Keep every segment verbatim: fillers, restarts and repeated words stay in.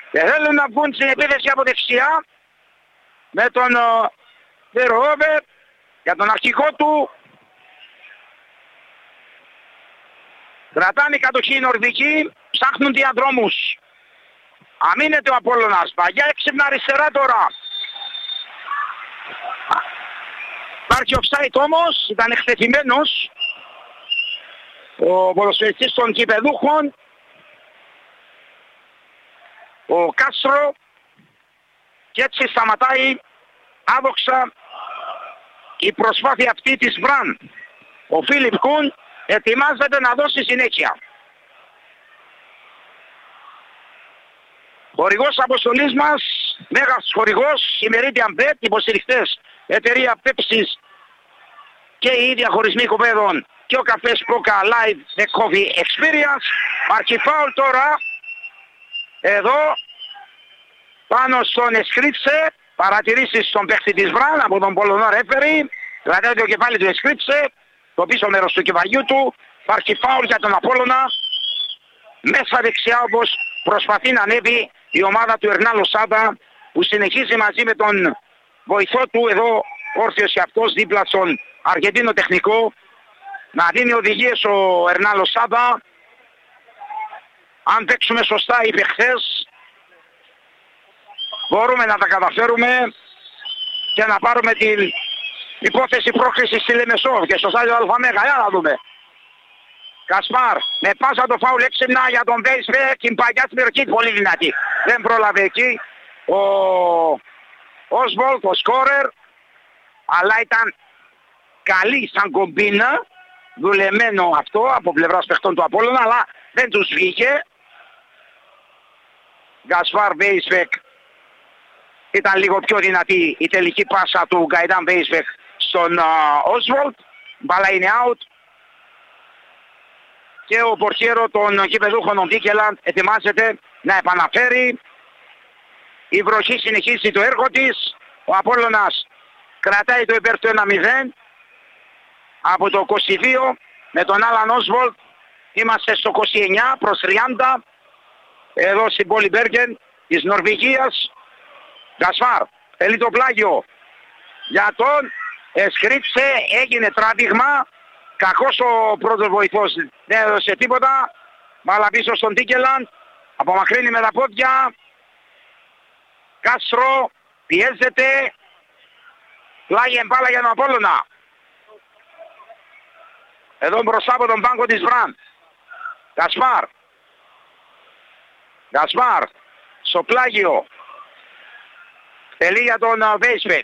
Και θέλουν να βγουν στην επίθεση από δεξιά με τον Βερόβερ για τον αρχικό του. Κρατάνε η κατοχή οι Νορβηγοί, ψάχνουν διαδρόμους. Αμήνεται ο Απόλλωνας, παγιά έξυπνα αριστερά τώρα. Υπάρχει offside όμως, ήταν εκτεθειμένος ο ποδοσφαιριστής των κυπεδούχων, ο Κάστρο, και έτσι σταματάει άδοξα η προσπάθεια αυτή της Βραν. Ο Φίλιπ Κουν ετοιμάζεται να δώσει συνέχεια. Χορηγός αποστολής μας, μέγας χορηγός, η Meridian Bet, υποστηριχτές εταιρεία Pepsis και οι ίδια χωρισμοί κοπέδων και ο καφές Coca Live The Coffee Experience. Marchi φάουλ τώρα, εδώ, πάνω στον Εσκρίτσε, παρατηρήσεις στον παίχτη της Βραν από τον Πολωνό ρέφερι, κρατάει το κεφάλι του Εσκρίτσε, το πίσω μέρος του κεφαλιού του, υπάρχει φάουλ για τον Απόλλωνα, μέσα δεξιά όπως προσπαθεί να ανέβει η ομάδα του Ερνάν Λοσάντα, που συνεχίζει μαζί με τον βοηθό του, εδώ όρθιος και αυτός δίπλα στον Αργεντίνο τεχνικό, να δίνει οδηγίες ο Ερνάν Λοσάντα. Αν παίξουμε σωστά είπε χθες, μπορούμε να τα καταφέρουμε και να πάρουμε την υπόθεση πρόκρισης στη Λεμεσό και στο στάδιο Αλφαμέγα. Για να δούμε. Κασπάρ, με πάσα το φάουλ έξυπνα για τον Βέισβεκ, την παγιά Σμυρκίτ, πολύ δυνατή. Δεν πρόλαβε εκεί ο Όσβολτ, ο σκόρερ, αλλά ήταν καλή σαν κομπίνα, δουλεμένο αυτό από πλευράς παιχτών του Απόλλωνα, αλλά δεν τους βγήκε. Γκασπάρ Βέισβεκ, ήταν λίγο πιο δυνατή η τελική πάσα του Γκαϊντάν Βέισβεκ στον Όσβολτ, μπάλα είναι out. Και ο πορτιέρο των γηπεδούχων ο Ντίκελαντ ετοιμάζεται να επαναφέρει. Η βροχή συνεχίζει το έργο της. Ο Απόλλωνας κρατάει το υπέρ του ένα μηδέν από το είκοσι δύο με τον Άλαν Όσβολτ. Είμαστε στο είκοσι εννιά προς τριάντα εδώ στην πόλη Μπέργεν της Νορβηγίας. Γκασφάρ θέλει το πλάγιο για τον Εσκρίτσε, έγινε τράβηγμα. Κακός ο πρώτος βοηθός, δεν έδωσε τίποτα. Μπάλα πίσω στον Τίκελαντ, απομακρύνει με τα πόδια. Κάστρο πιέζεται. Πλάγει μπάλα για τον Απόλλωνα. Εδώ μπροστά από τον πάγκο της Βραν. Γκασπάρ. Γκασπάρ στο πλάγιο. Τελεί για τον Βέισβεκ.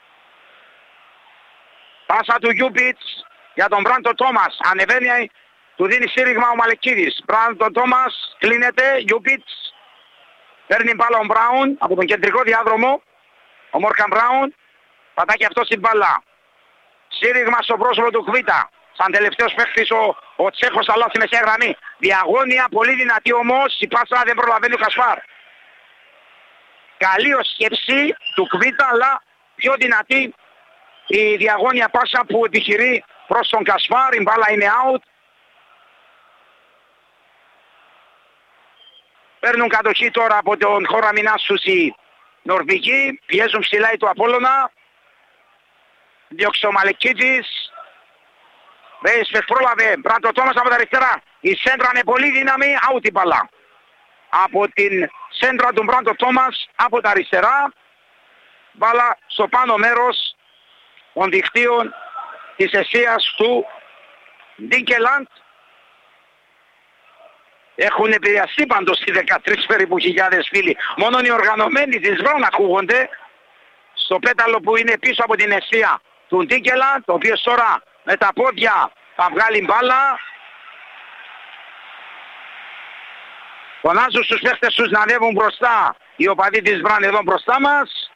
Πάσα του Γιούπιτς για τον Μπράντο Τόμας. Ανεβαίνει, του δίνει στήριγμα ο Μαλεκίδης. Μπράντο Τόμας, κλείνεται, Γιούπιτς. Παίρνει μπάλα ο Μπράουν από τον κεντρικό διάδρομο. Ο Μόρκαν Μπράουν. Πατάκι αυτό στην μπάλα. Στήριγμα στο πρόσωπο του Κβίτα. Σαν τελευταίος παίχτης ο, ο Τσέχος αλλά στη μεσαία γραμμή. Διαγώνια, πολύ δυνατή όμως. Η πάσα δεν προλαβαίνει ο Κασπάρ. Καλή ως σκέψη του Κβίτα, αλλά πιο δυνατή η διαγώνια πάσα που επιχειρεί προς τον Κασπάρ. Η μπάλα είναι out. Παίρνουν κατοχή τώρα από τον χώρο αμυνάς τους οι Νορβηγοί. Πιέζουν ψηλά του Απόλλωνα. Διώξε ο Μαλεκίτης. Βέισβεκ πρόλαβε. Μπράντο Τόμας από τα αριστερά. Η σέντρα είναι πολύ δύναμη. Out η μπάλα. Από την σέντρα του Μπράντο Τόμας από τα αριστερά. Μπάλα στο πάνω μέρος των δικτύων της αιστείας του Ντίκελαντ. Έχουν επηρεαστεί πάντως οι δεκατρείς περίπου χιλιάδες φίλοι. Μόνο οι οργανωμένοι της Βραν ακούγονται στο πέταλο που είναι πίσω από την αιστεία του Ντίκελαντ, ο οποίος τώρα με τα πόδια θα βγάλει μπάλα. Φωνάζουν στους παίχτες τους να ανέβουν μπροστά οι οπαδοί της Βραν εδώ μπροστά μας.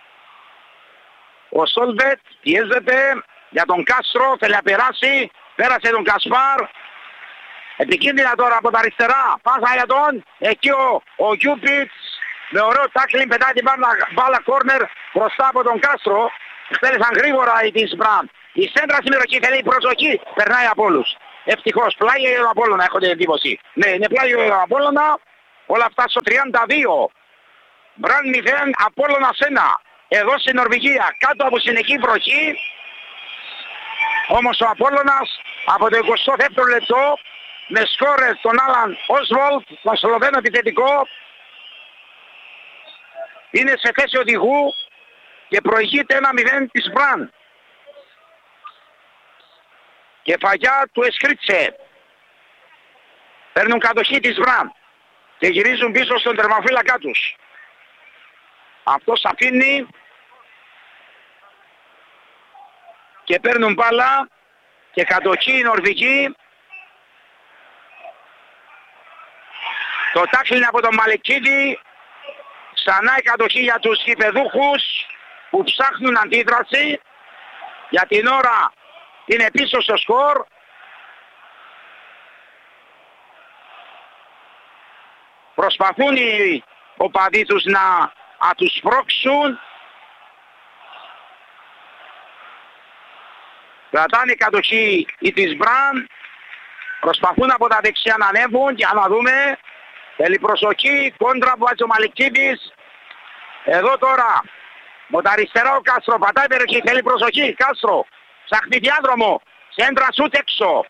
Ο Σόλβετ πιέζεται για τον Κάστρο, θέλει να περάσει, πέρασε τον Κασπάρ. Επικίνδυνα τώρα από τα αριστερά, πάσα για τον, εκεί ο, ο Γιούπιτς με ωραίο τάκλιν πετάει την μπάλα, μπάλα κόρνερ μπροστά από τον Κάστρο. Εκτέλεσαν γρήγορα οι της Μπραν. Η σέντρα συμμετοχή θέλει προσοχή, περνάει από όλους. Ευτυχώς, πλάγιο για τον Απόλλωνα, έχω την εντύπωση. Ναι, είναι πλάγιο για τον Απόλλωνα, όλα αυτά στο τριάντα δύο Μπραν μηδέν, Απόλλωνας ένα. Εδώ στην Νορβηγία, κάτω από συνεχή βροχή. Όμως ο Απόλλωνας από το εικοστό δεύτερο λεπτό με σκόρερ τον Άλαν Όσβολτ, τον Σλοβαίνο επιθετικό, είναι σε θέση οδηγού και προηγείται ένα μηδέν της Μπραν. Κεφαγιά του Εσκρίτσε. Παίρνουν κατοχή της Μπραν και γυρίζουν πίσω στον τερμαφύλακά τους. Αυτός αφήνει και παίρνουν μπάλα και κατοχή η Νορβηγή. Το τάκλιν από τον Μαλεκίδη. Ξανά η κατοχή για τους γηπεδούχους που ψάχνουν αντίδραση. Για την ώρα είναι πίσω στο σκορ. Προσπαθούν οι οπαδοί τους να α, τους πρόξουν. Κρατάνε κατοχή οι της Μπραν. Προσπαθούν από τα δεξιά να ανέβουν για να δούμε. Θέλει προσοχή, κόντρα που βάζει ο Μαλικίδης. Εδώ τώρα, με τα αριστερά ο Κάστρο, πατάει περιοχή, θέλει προσοχή, Κάστρο. Ψάχνει διάδρομο, σέντρα σούτ έξω.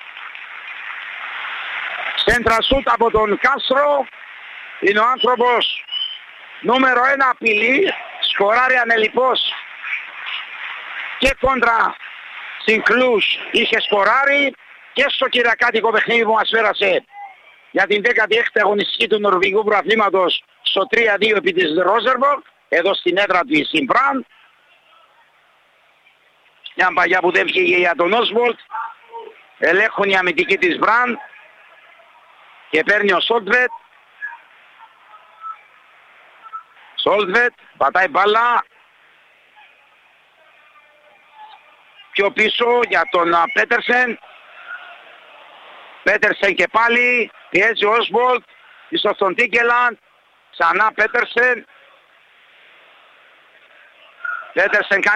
Σέντρα σούτ από τον Κάστρο. Είναι ο άνθρωπος νούμερο ένα απειλή. Σκοράρει ανελιπώς. Και κόντρα στην Κλούς είχε σκοράρει. Και στο κυριακάτικο παιχνίδι που μας πέρασε για την δέκατη έκτη αγωνιστική του Νορβηγικού Πρωταθλήματος στο τρία δύο επί της Ρόζερβορκ, εδώ στην έδρα του στην Μπραν. Μια παγιά που δεν βγήκε για τον Όσβολτ. Ελέγχουν η αμυντική της Μπραν και παίρνει ο Σόλτβετ. Σόλτβετ πατάει μπάλα πιο πίσω για τον Πέτερσεν. Πέτερσεν και πάλι πιέζει ο Όσβολτ πίσω στον Τίκελαντ. Ξανά Πέτερσεν. Πέτερσεν κάνει